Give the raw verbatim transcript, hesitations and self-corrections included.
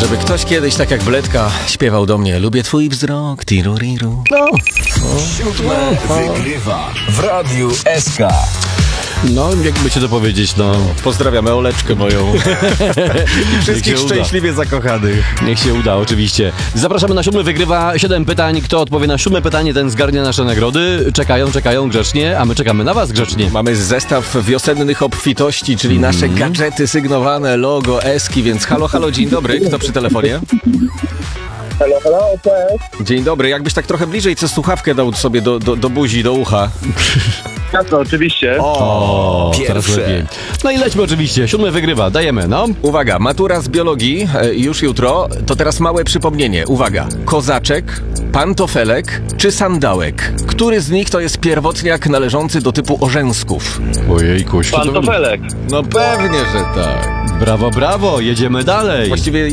Żeby ktoś kiedyś, tak jak Bledka, śpiewał do mnie: lubię twój wzrok, tiruriru. No. Siódme wygrywa w Radiu S K. No, jakby ci to powiedzieć, no... Pozdrawiamy Oleczkę moją. I wszystkich Niech się uda. szczęśliwie zakochanych. Niech się uda, oczywiście. Zapraszamy na siódmy wygrywa. Siedem pytań. Kto odpowie na siódme pytanie, ten zgarnia nasze nagrody. Czekają, czekają grzecznie, a my czekamy na was grzecznie. Mamy zestaw wiosennych obfitości, czyli nasze gadżety sygnowane, logo, eski, więc halo, halo, dzień dobry. Kto przy telefonie? Halo, halo, cześć. Dzień dobry. Jakbyś tak trochę bliżej co słuchawkę dał sobie do, do, do buzi, do ucha. Jasno, oczywiście. O, teraz pierwsze. lepiej. No i lećmy oczywiście. Siódmy wygrywa. Dajemy, no. Uwaga, matura z biologii e, już jutro. To teraz małe przypomnienie. Uwaga, kozaczek, pantofelek czy sandałek? Który z nich to jest pierwotniak należący do typu orzęsków? Ojejku, świetnie. Pantofelek. No pewnie, że tak. Brawo, brawo. Jedziemy dalej. Właściwie